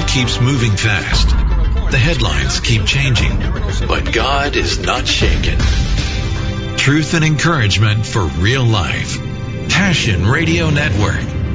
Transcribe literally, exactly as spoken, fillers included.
world keeps moving fast. The headlines keep changing, but God is not shaken. Truth and encouragement for real life. Passion Radio Network,